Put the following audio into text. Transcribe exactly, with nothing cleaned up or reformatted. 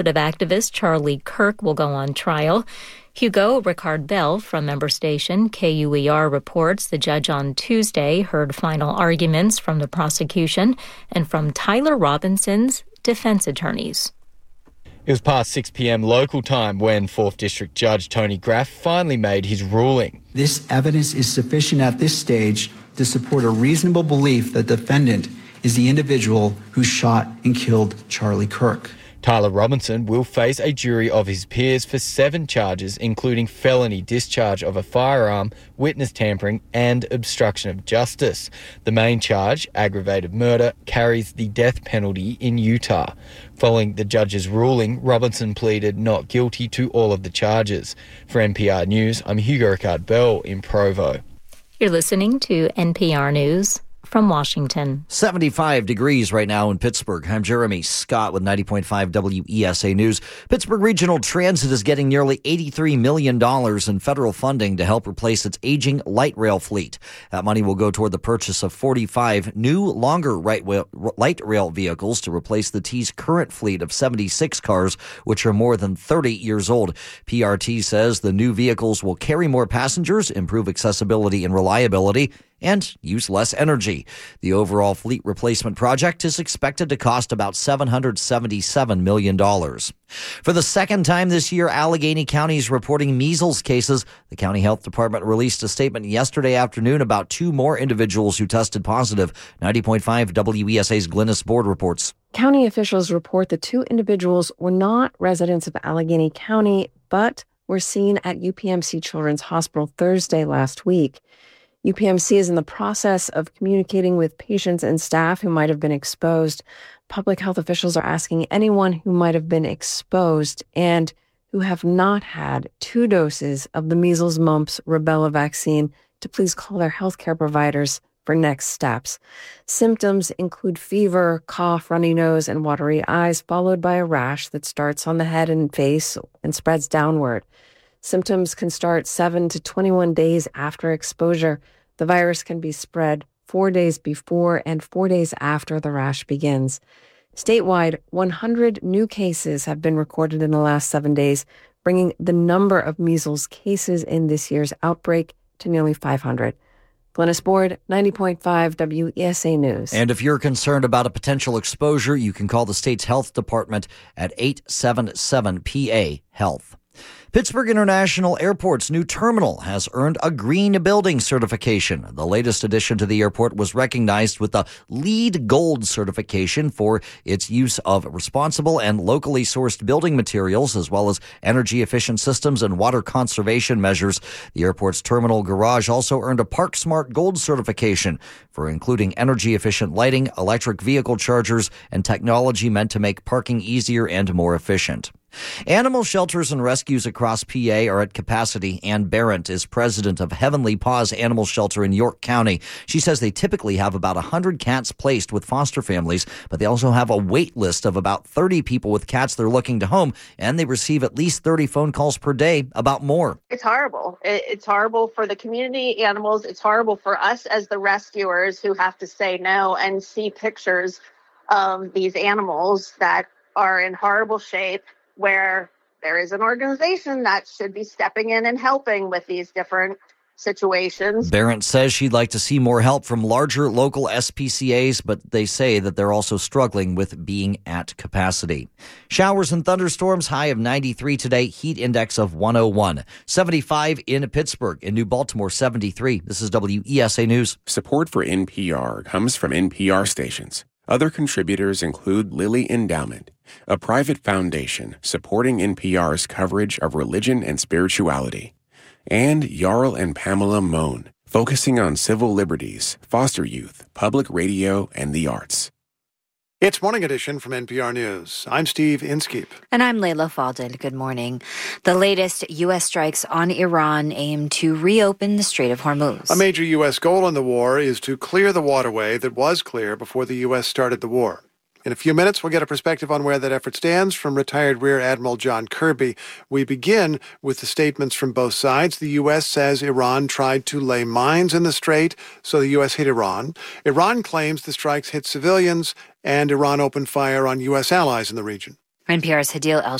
Activist Charlie Kirk will go on trial. Hugo Ricard Bell from member station K U E R reports the judge on Tuesday heard final arguments from the prosecution and from Tyler Robinson's defense attorneys. It was past six p.m. local time when fourth District Judge Tony Graff finally made his ruling. This evidence is sufficient at this stage to support a reasonable belief that the defendant is the individual who shot and killed Charlie Kirk. Tyler Robinson will face a jury of his peers for seven charges, including felony discharge of a firearm, witness tampering and obstruction of justice. The main charge, aggravated murder, carries the death penalty in Utah. Following the judge's ruling, Robinson pleaded not guilty to all of the charges. For N P R News, I'm Hugo Ricard Bell in Provo. You're listening to N P R News from Washington. seventy-five degrees right now in Pittsburgh. I'm Jeremy Scott with ninety point five W E S A News. Pittsburgh Regional Transit is getting nearly eighty-three million dollars in federal funding to help replace its aging light rail fleet. That money will go toward the purchase of forty-five new, longer light rail vehicles to replace the T's current fleet of seventy-six cars, which are more than thirty years old. P R T says the new vehicles will carry more passengers, improve accessibility and reliability, and use less energy. The overall fleet replacement project is expected to cost about seven hundred seventy-seven million dollars. For the second time this year, Allegheny County is reporting measles cases. The county health department released a statement yesterday afternoon about two more individuals who tested positive. ninety point five W E S A's Glynis Board reports. County officials report the two individuals were not residents of Allegheny County, but were seen at U P M C Children's Hospital Thursday last week. U P M C is in the process of communicating with patients and staff who might have been exposed. Public health officials are asking anyone who might have been exposed and who have not had two doses of the measles, mumps, rubella vaccine to please call their healthcare providers for next steps. Symptoms include fever, cough, runny nose, and watery eyes, followed by a rash that starts on the head and face and spreads downward. Symptoms can start seven to twenty-one days after exposure. The virus can be spread four days before and four days after the rash begins. Statewide, one hundred new cases have been recorded in the last seven days, bringing the number of measles cases in this year's outbreak to nearly five hundred. Glynis Board, ninety point five W E S A News. And if you're concerned about a potential exposure, you can call the state's health department at eight seven seven P A health. Pittsburgh International Airport's new terminal has earned a green building certification. The latest addition to the airport was recognized with the LEED Gold certification for its use of responsible and locally sourced building materials, as well as energy-efficient systems and water conservation measures. The airport's terminal garage also earned a ParkSmart Gold certification for including energy-efficient lighting, electric vehicle chargers, and technology meant to make parking easier and more efficient. Animal shelters and rescues across P A are at capacity. Ann Barrett is president of Heavenly Paws Animal Shelter in York County. She says they typically have about one hundred cats placed with foster families, but they also have a wait list of about thirty people with cats they're looking to home, and they receive at least thirty phone calls per day about more. It's horrible. It's horrible for the community animals. It's horrible for us as the rescuers who have to say no and see pictures of these animals that are in horrible shape, where there is an organization that should be stepping in and helping with these different situations. Barrett says she'd like to see more help from larger local S P C As, but they say that they're also struggling with being at capacity. Showers and thunderstorms, high of ninety-three today, heat index of one oh one. seventy-five in Pittsburgh. In New Baltimore, seventy-three. This is W E S A News. Support for N P R comes from N P R stations. Other contributors include Lilly Endowment, a private foundation supporting N P R's coverage of religion and spirituality, and Jarl and Pamela Mohn, focusing on civil liberties, foster youth, public radio, and the arts. It's Morning Edition from N P R News. I'm Steve Inskeep. And I'm Layla Faldin. Good morning. The latest U S strikes on Iran aim to reopen the Strait of Hormuz. A major U S goal in the war is to clear the waterway that was clear before the U S started the war. In a few minutes, we'll get a perspective on where that effort stands from retired Rear Admiral John Kirby. We begin with the statements from both sides. The U S says Iran tried to lay mines in the strait, so the U S hit Iran. Iran claims the strikes hit civilians, and Iran opened fire on U S allies in the region. N P R's Hadil El